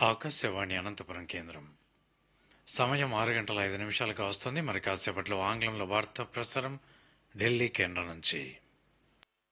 ఆకాశవాణి అనంతపురం కేంద్రం. సమయం 6 గంటల 5 నిమిషాలుగా వస్తుంది. మరి కాసేపట్లో ఆంగ్లంలో వార్తా ప్రసారం ఢిల్లీ కేంద్రం నుంచి.